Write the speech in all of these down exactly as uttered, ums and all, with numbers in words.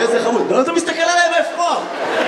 איזה חמוד. לא, אתה מסתכל עליי באפרוח.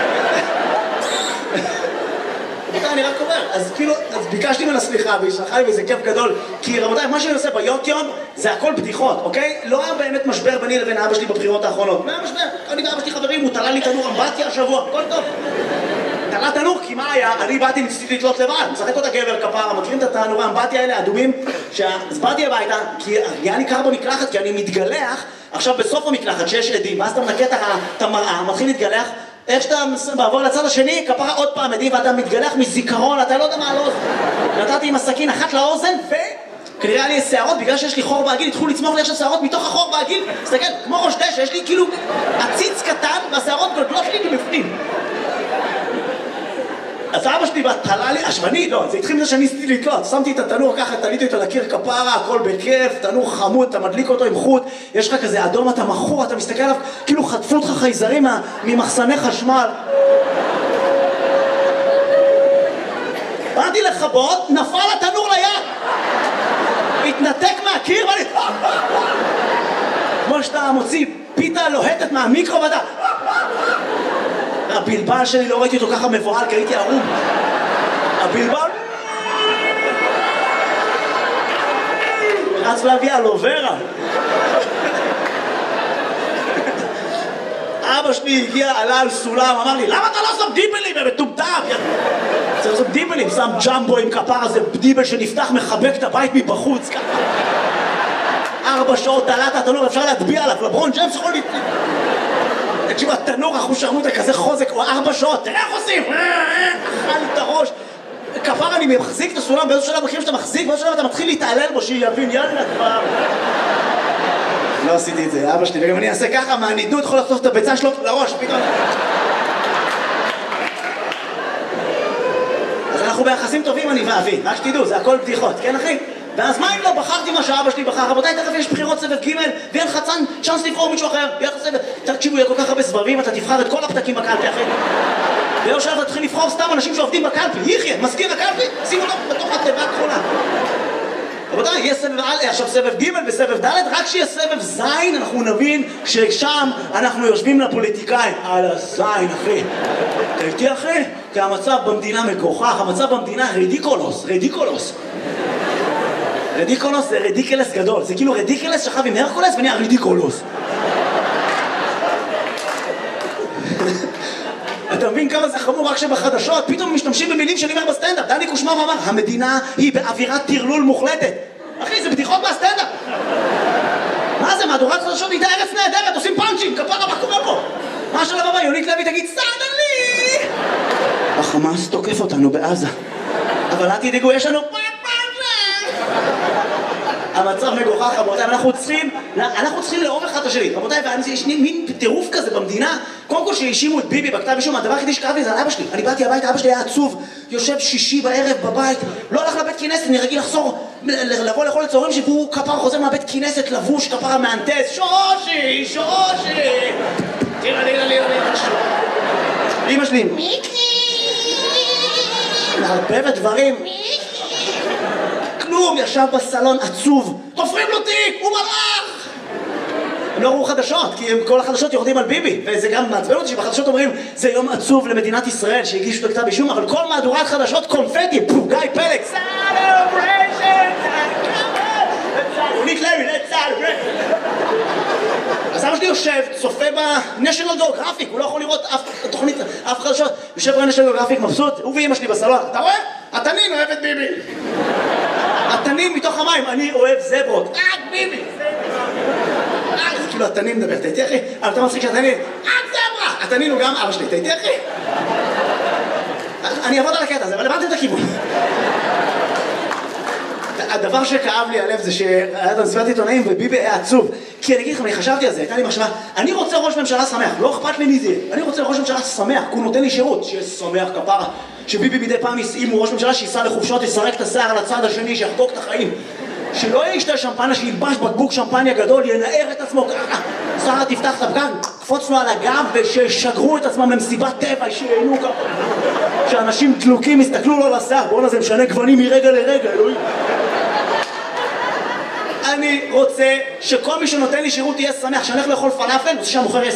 אני רק אומר, אז כאילו, אז ביקשתי ממנה סליחה, והיא שלחה לי וזה כיף גדול, כי רבותיי, מה שאני עושה ביוטיוב זה הכל בדיחות, אוקיי? לא היה באמת משבר ביני לבין אבא שלי בבחירות האחרונות. מה היה משבר? אני ואבא שלי חברים, הוא תלה לי תנור אמבטיה השבוע, הכל טוב. תלה תנור, כי מה היה? אני באתי ניסיתי לתלות לבד, משחק אותה גבר כפרה, מכירים את התנורי האמבטיה האלה, אדומים, אז באתי הביתה, כי היה לי קר במקלחת, כי אני מתגלח, עכשיו בסוף המקלחת שיש עדים, ואז אתה מנקה את המראה, מתחיל להתגלח, איך שאתה בעבור לצד השני, כפרה עוד פעם עדים ואתה מתגלח מזיכרון, אתה לא יודע מה על האוזן. נתתי עם הסכין אחת לאוזן וכנראה היה לי שערות, בגלל שיש לי חור בעגיל, התחילו לצמוח לי עכשיו שערות מתוך החור בעגיל, תסתכל, כמו ראש דשא, יש לי כאילו עציץ קטן והשערות גולגלות לי מבפנים. אז אבא שלי תלה לי, אשווני, לא, זה התחיל מזה שאני ניסיתי לתלות, שמתי את התנור ככה, תליתי אותו לקיר כפרה, הכל בכיף, תנור חמוד, אתה מדליק אותו עם חוט, יש לך כזה אדום, אתה מכור, אתה מסתכל עליו, כאילו חטפו אותך חייזרים ממחסני חשמל. באתי לכבות, נפל התנור ליד, התנתק מהקיר, ואני... כמו שאתה מוציא פיתה לוהטת מהמיקרו ואתה... הבלבל שלי לא ראיתי אותו ככה מבוהל, כי הייתי ערום. הבלבל... רץ להביא אלוברה. אבא שלי הגיע, עלה על סולם, אמר לי, למה אתה לא שם דיבלים? הם מטומטם! צריך לעשות דיבלים, שם ג'מבו עם כפר הזה, דיבל שנפתח, מחבק את הבית מבחוץ. ארבע שעות תלת התנור, אפשר להטביע עליו, לברון ג'יימס יכול להטביע. תקשיבו, התנור אחושרמוטה כזה חוזק, או ארבע שעות, תראה איך עושים! אכל את הראש. כפר אני מחזיק את הסולם, באיזו שלב מכירים שאתה מחזיק, באיזו שלב אתה מתחיל להתעלל בו, שיבין, יאללה כבר. לא עשיתי את זה, אבא שלי, וגם אני אעשה ככה, מהנידות יכול לחטוף את הביצה שלו לראש, פתאום. אז אנחנו ביחסים טובים, אני ואבי, רק שתדעו, זה הכל בדיחות, כן אחי? ואז מה אם לא בחרתי מה שאבא שלי בחר? רבותיי, תכף יש בחירות סבב ג' ויהיה לך צ'אנס, צ'אנס לבחור מישהו אחר, יהיה לך סבב. תקשיבו, יהיה כל כך הרבה סבבים, אתה תבחר את כל הפתקים בקלפי, אחי. ולא שלב אתה תתחיל לבחור סתם אנשים שעובדים בקלפי. יחיה, מזכיר הקלפי, שים אותו בתוך התיבה הכחולה. רבותיי, יהיה סבב א', עכשיו סבב ג' וסבב ד', רק שיהיה סבב ז', אנחנו נבין ששם אנחנו יושבים לפוליטיקאים. על הזין, אחי. אתה איתי, אחי? כי המצב במדינה מגוחך, המצב במדינה רדיקולוס, רדיקולוס. רדיקולוס זה רדיקלס גדול, זה כאילו רדיקלס שכב עם הרקולס ונהיה רדיקולוס. אתה מבין כמה זה חמור רק שבחדשות פתאום משתמשים במילים שאני אומר בסטנדאפ. דני קושמר אמר, המדינה היא באווירת טרלול מוחלטת. אחי, זה בדיחות מהסטנדאפ. מה זה, מהדורת חדשות הייתה ארץ נהדרת, עושים פאנצ'ים, כפרה, מה קורה פה? מה השלב הבא? יונית לוי תגיד, סדלי! החמאס תוקף אותנו בעזה. אבל אל תדאגו, יש לנו... המצב מגוחך, רבותיי, אנחנו צריכים, אנחנו צריכים לאהוב אחד את השני, רבותיי, ויש מין טירוף כזה במדינה. קודם כל שהאשימו את ביבי בכתב אישום, הדבר היחידי שקרה לי זה על אבא שלי. אני באתי הביתה, אבא שלי היה עצוב, יושב שישי בערב בבית, לא הלך לבית כנסת, אני רגיל לחזור, לבוא לכל הצהריים שבו כפר חוזר מהבית כנסת, לבוש, כפר המהנדס, שושי, שושי. תראה, תראה, תראה, תראה. אמא שלי, מיקי. מערבבת דברים. כלום, ישב בסלון עצוב, תופרים לו תיק, הוא מלאך! הם לא ראו חדשות, כי כל החדשות יורדים על ביבי, וזה גם מעצבן אותי שבחדשות אומרים זה יום עצוב למדינת ישראל שהגישו את הכתב אישום, אבל כל מהדורת חדשות קונפטי, גיא פלג, סלבריישן, יונית לוי, let's celebrate. אז אבא שלי יושב, צופה ב-National Geographic, הוא לא יכול לראות אף תוכנית, אף חדשות, יושב ב-National Geographic מבסוט, הוא ואמא שלי בסלון, אתה רואה? התנין אוהב את ביבי. התנין מתוך המים, אני אוהב זברות. רק ביבי. אה, זה כאילו התנין מדבר, אתה איתי אחי? אבל אתה מצחיק שהתנין, רק זברה. התנין הוא גם אבא שלי, אתה איתי אחי? אני אעבוד על הקטע הזה, אבל הבנתם את הכיוון. הדבר שכאב לי הלב זה שהיה את המסיבת עיתונאים וביבי היה עצוב. כי אני אגיד לכם, אני חשבתי על זה, הייתה לי מחשבה, אני רוצה ראש ממשלה שמח, לא אכפת לי מי זה, אני רוצה ראש ממשלה שמח, כי הוא נותן לי שירות, שיהיה שמח כפרה, שביבי מדי פעם יסעים הוא ראש ממשלה שיסע לחופשות, יסרק את השיער על הצד השני, שיחגוג את החיים, שלא ישתה שמפניה, שילבש בקבוק שמפניה גדול, ינער את עצמו ככה, שרה תפתח את הפגן, קפוץ לו על הגב ושישגרו את עצמם למסיבת טבע, שיהנו ככה, שאנשים דלוקים יסתכלו לו לשיער, בואנה זה משנה גוונים מרגע לרגע, אלוהים. אני רוצה שכל מי שנותן לי שירות יהיה שמח, שאני הולך לאכול פלאפל, רוצה שהמוכר יהיה